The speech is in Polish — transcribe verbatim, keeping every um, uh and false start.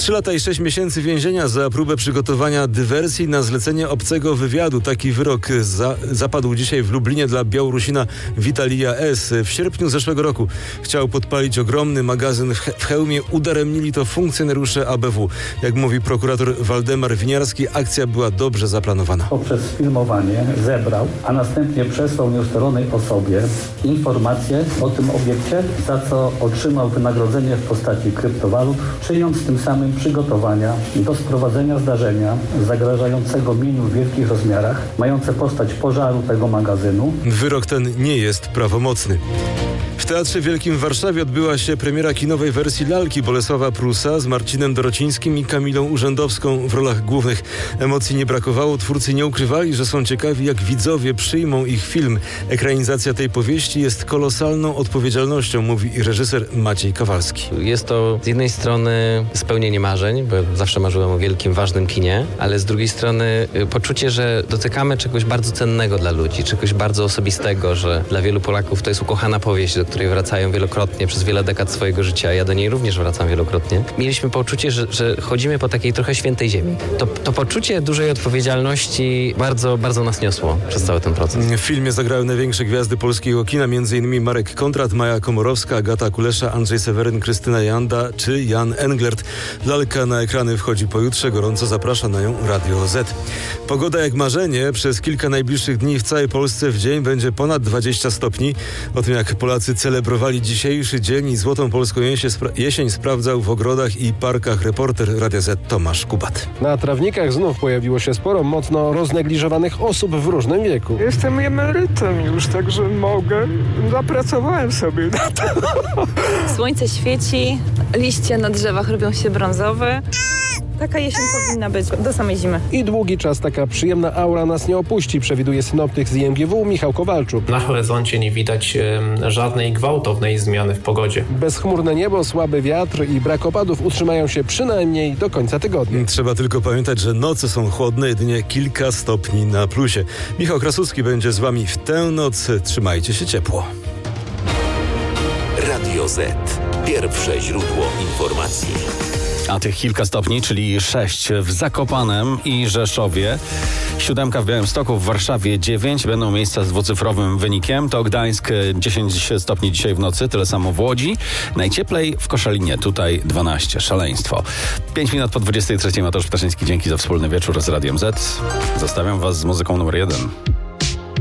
Trzy lata i sześć miesięcy więzienia za próbę przygotowania dywersji na zlecenie obcego wywiadu. Taki wyrok za, zapadł dzisiaj w Lublinie dla Białorusina Witalija S. W sierpniu zeszłego roku chciał podpalić ogromny magazyn w, He- w Chełmie. Udaremnili to funkcjonariusze A B W. Jak mówi prokurator Waldemar Winiarski, akcja była dobrze zaplanowana. Poprzez filmowanie zebrał, a następnie przesłał nieustalonej osobie informacje o tym obiekcie, za co otrzymał wynagrodzenie w postaci kryptowalut, czyniąc tym samym przygotowania do sprowadzenia zdarzenia zagrażającego mieniu w wielkich rozmiarach, mające postać pożaru tego magazynu. Wyrok ten nie jest prawomocny. W Teatrze Wielkim w Warszawie odbyła się premiera kinowej wersji lalki Bolesława Prusa z Marcinem Dorocińskim i Kamilą Urzędowską w rolach głównych. Emocji nie brakowało, twórcy nie ukrywali, że są ciekawi, jak widzowie przyjmą ich film. Ekranizacja tej powieści jest kolosalną odpowiedzialnością, mówi reżyser Maciej Kowalski. Jest to z jednej strony spełnienie marzeń, bo zawsze marzyłem o wielkim, ważnym kinie, ale z drugiej strony poczucie, że dotykamy czegoś bardzo cennego dla ludzi, czegoś bardzo osobistego, że dla wielu Polaków to jest ukochana powieść, do której wracają wielokrotnie przez wiele dekad swojego życia. Ja do niej również wracam wielokrotnie. Mieliśmy poczucie, że, że chodzimy po takiej trochę świętej ziemi. To, to poczucie dużej odpowiedzialności bardzo, bardzo nas niosło przez cały ten proces. W filmie zagrały największe gwiazdy polskiego kina, m.in. Marek Kontrat, Maja Komorowska, Agata Kulesza, Andrzej Seweryn, Krystyna Janda czy Jan Englert. Lalka na ekrany wchodzi pojutrze. Gorąco zaprasza na nią Radio Z. Pogoda jak marzenie. Przez kilka najbliższych dni w całej Polsce w dzień będzie ponad dwadzieścia stopni. O tym, jak Polacy celebrowali dzisiejszy dzień i złotą polską jesień, spra- jesień sprawdzał w ogrodach i parkach reporter Radia Z Tomasz Kubat. Na trawnikach znów pojawiło się sporo mocno roznegliżowanych osób w różnym wieku. Jestem emerytem już, także mogę. Zapracowałem sobie na to. Słońce świeci, liście na drzewach robią się brązowe. Taka jesień powinna być do samej zimy. I długi czas taka przyjemna aura nas nie opuści, przewiduje synoptyk z I M G W Michał Kowalczuk. Na horyzoncie nie widać e, żadnej gwałtownej zmiany w pogodzie. Bezchmurne niebo, słaby wiatr i brak opadów utrzymają się przynajmniej do końca tygodnia. Trzeba tylko pamiętać, że noce są chłodne, jedynie kilka stopni na plusie. Michał Krasucki będzie z wami w tę noc. Trzymajcie się ciepło. Radio Z. Pierwsze źródło informacji. A tych kilka stopni, czyli sześć w Zakopanem i Rzeszowie, siódemka w Białymstoku, w Warszawie dziewięć, będą miejsca z dwucyfrowym wynikiem. To Gdańsk dziesięć stopni dzisiaj w nocy, tyle samo w Łodzi. Najcieplej w Koszalinie, tutaj dwanaście, szaleństwo. pięć minut po dwudziestej trzeciej, Mateusz Ptaszyński, dzięki za wspólny wieczór z Radiem Z. Zostawiam was z muzyką numer jeden.